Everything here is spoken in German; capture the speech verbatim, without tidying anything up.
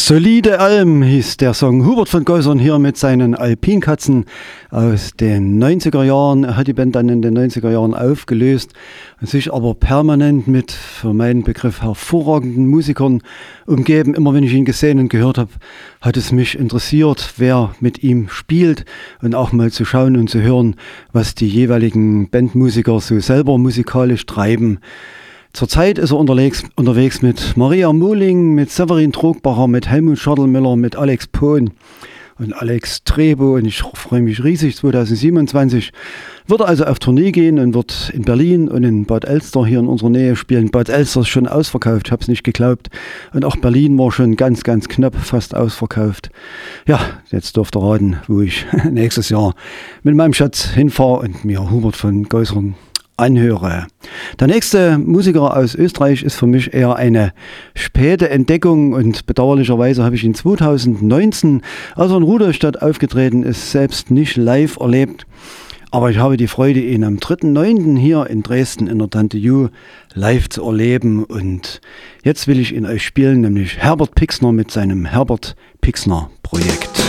Solide Alm hieß der Song. Hubert von Geusern hier mit seinen Alpinkatzen aus den neunziger Jahren. Er hat die Band dann in den neunziger Jahren aufgelöst und sich aber permanent mit, für meinen Begriff, hervorragenden Musikern umgeben. Immer wenn ich ihn gesehen und gehört habe, hat es mich interessiert, wer mit ihm spielt und auch mal zu schauen und zu hören, was die jeweiligen Bandmusiker so selber musikalisch treiben. Zurzeit ist er unterwegs, unterwegs mit Maria Mohling, mit Severin Trogbacher, mit Helmut Schadl-Müller, mit Alex Pohn und Alex Trebo. Und ich freue mich riesig, zwanzig siebenundzwanzig wird er also auf Tournee gehen und wird in Berlin und in Bad Elster hier in unserer Nähe spielen. Bad Elster ist schon ausverkauft, ich habe es nicht geglaubt. Und auch Berlin war schon ganz, ganz knapp fast ausverkauft. Ja, jetzt dürft ihr raten, wo ich nächstes Jahr mit meinem Schatz hinfahre und mir Hubert von Geusern anhöre. Der nächste Musiker aus Österreich ist für mich eher eine späte Entdeckung und bedauerlicherweise habe ich ihn zweitausendneunzehn, als er in Rudolstadt aufgetreten ist, selbst nicht live erlebt. Aber ich habe die Freude, ihn am dritten neunten hier in Dresden in der Tante Ju live zu erleben. Und jetzt will ich ihn euch spielen, nämlich Herbert Pixner mit seinem Herbert Pixner Projekt.